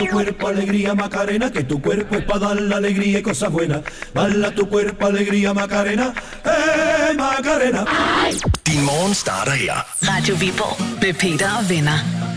Tu cuerpo alegría Macarena, que tu cuerpo es para dar la alegría y cosas buenas. Bala tu cuerpo alegría Macarena, Macarena. Din morgen starter her. Radio Viborg med Peter og venner.